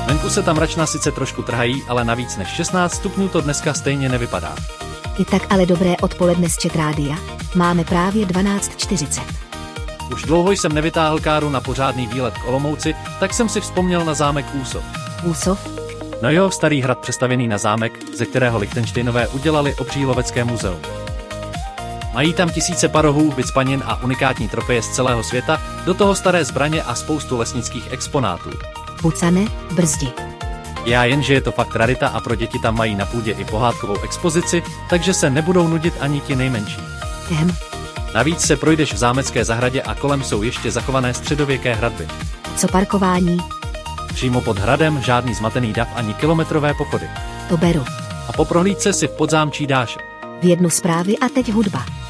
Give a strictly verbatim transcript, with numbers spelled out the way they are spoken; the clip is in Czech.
Venku se tam mračna sice trošku trhají, ale na víc než šestnáct stupňů to dneska stejně nevypadá. I tak ale dobré odpoledne z Čet rádia. Máme právě dvanáct čtyřicet. Už dlouho jsem nevytáhl káru na pořádný výlet k Olomouci, tak jsem si vzpomněl na zámek Úsov. Úsov? No jo, starý hrad přestavěný na zámek, ze kterého Lichtenštejnové udělali obří lovecké muzeum. Mají tam tisíce parohů, vycpanin a unikátní trofeje z celého světa, do toho staré zbraně a spoustu lesnických exponátů. Bucane, brzdi. Já jen, že je to fakt rarita a pro děti tam mají na půdě i pohádkovou expozici, takže se nebudou nudit ani ti nejmenší. Ehm. Navíc se projdeš v zámecké zahradě a kolem jsou ještě zachované středověké hradby. Co parkování? Přímo pod hradem žádný zmatený dav ani kilometrové pochody. To beru. A po prohlídce si v podzámčí dáš V jednu zprávy a teď hudba.